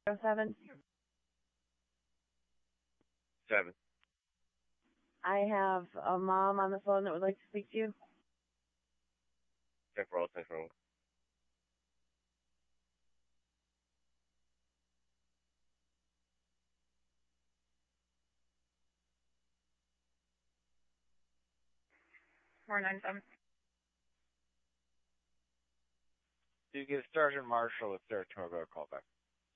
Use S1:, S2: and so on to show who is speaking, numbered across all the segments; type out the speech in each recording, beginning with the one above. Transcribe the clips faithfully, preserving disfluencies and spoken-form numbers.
S1: seven.
S2: Seven.
S1: I have a mom on the phone that would like to speak to you.
S2: Check for all, check for all.
S3: four nine seven.
S2: You get Sergeant Marshall with Saratoga call back.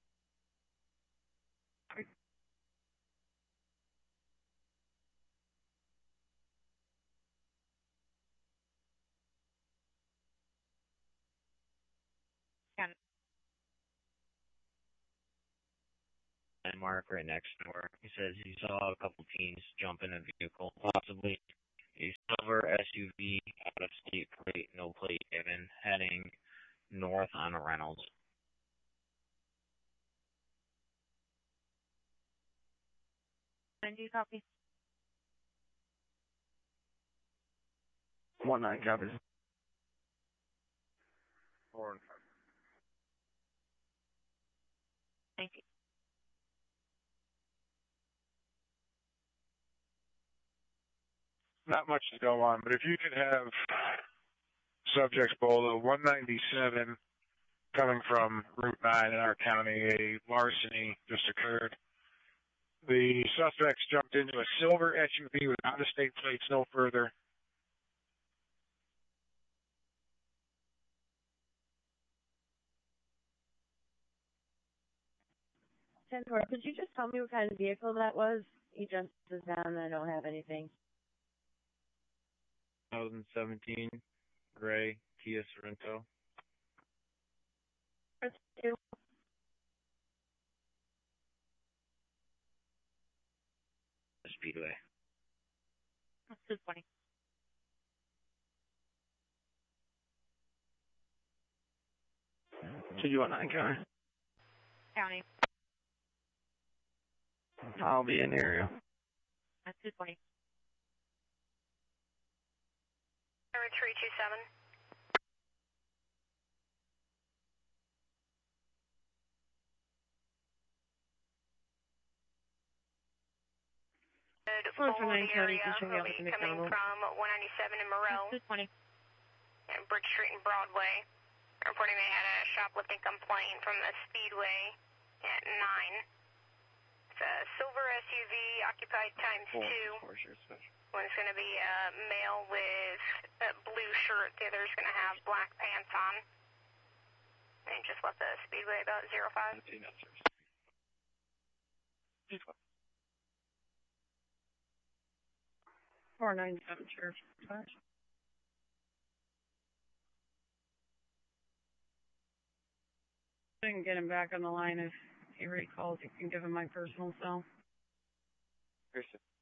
S4: Mark right next door. He says he saw a couple teens jump in a vehicle, possibly a silver S U V out of state plate, no plate given, heading north on a Reynolds.
S3: ninety copy.
S5: One nine copies.
S2: Four and five.
S3: Thank you.
S6: Not much to go on, but if you could have subjects Bolo one ninety-seven coming from Route nine in our county, a larceny just occurred. The suspects jumped into a silver S U V with out-of-state plates no further.
S1: ten four, could you just tell me what kind of vehicle that was? He just is down and I don't have anything.
S4: twenty seventeen gray Kia Sorento.
S3: Press two.
S4: Speedway.
S3: two twenty.
S5: two one nine county.
S3: County.
S5: I'll be in the area.
S3: That's two twenty.
S7: three two seven.
S3: Four for nine county,
S7: area will be coming from one ninety-seven in Morel
S3: two twenty.
S7: and Bridge Street and Broadway. Reporting they had a shoplifting complaint from the Speedway at nine. It's a silver S U V occupied times two. One's going to be a male with a blue shirt. The other's going to have black pants on. And just left the Speedway about zero five.
S3: four nine seven, Sheriff. I can get him back on the line if he recalls. You can give him my personal cell.
S2: Here's